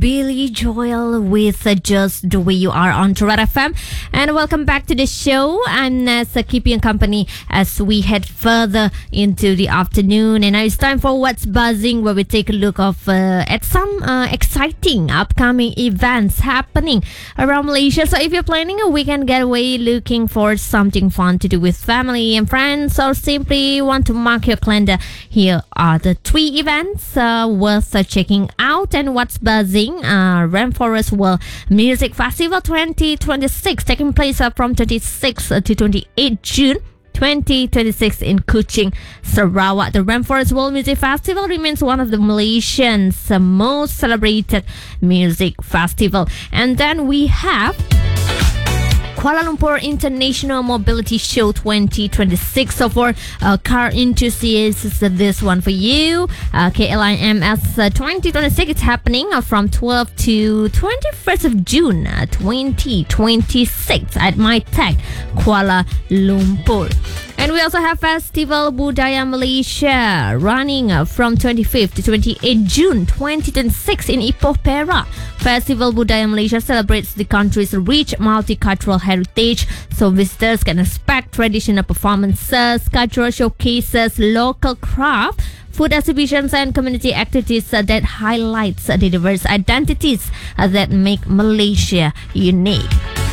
Billy Joel with Just the Way You Are on Toronto FM. And welcome back to the show. I'm Nessa, keeping you company as we head further into the afternoon. And now it's time for What's Buzzing, where we take a look at some exciting upcoming events happening around Malaysia. So if you're planning a weekend getaway, looking for something fun to do with family and friends, or simply want to mark your calendar, here are the 3 events worth checking out. And What's Buzzing, Rainforest World Music Festival 2026, taking place from 26 to 28 June 2026 in Kuching, Sarawak. The Rainforest World Music Festival remains one of the Malaysians' most celebrated music festival. And then we have Kuala Lumpur International Mobility Show 2026. So for car enthusiasts, this one for you. KLIMS 2026 is happening from 12 to 21st of June 2026 at MyTech Kuala Lumpur. And we also have Festival Budaya Malaysia running from 25th to 28 June 2026 in Ipoh, Perak. Festival Budaya Malaysia celebrates the country's rich multicultural heritage, so visitors can expect traditional performances, cultural showcases, local craft, food exhibitions, and community activities that highlights the diverse identities that make Malaysia unique.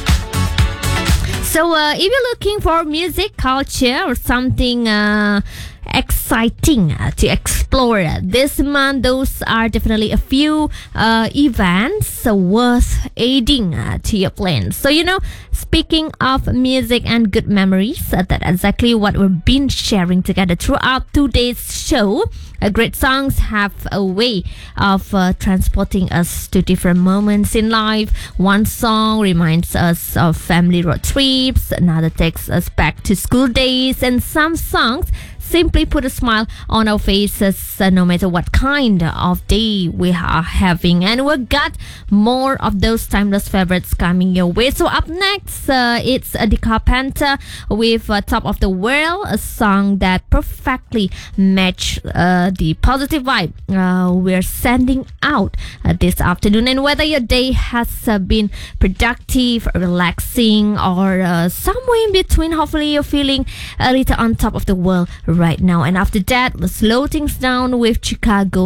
So if you're looking for music, culture, or something exciting to explore this month, those are definitely a few events worth adding to your plans. So, speaking of music and good memories, that's exactly what we've been sharing together throughout today's show. Great songs have a way of transporting us to different moments in life. One song reminds us of family road trips, another takes us back to school days, and some songs simply put a smile on our faces no matter what kind of day we are having. And we've got more of those timeless favorites coming your way. So up next, it's The Carpenter with Top of the World, a song that perfectly matches the positive vibe we're sending out this afternoon. And whether your day has been productive, relaxing, or somewhere in between, hopefully you're feeling a little on top of the world right now. And after that, we'll slow things down with Chicago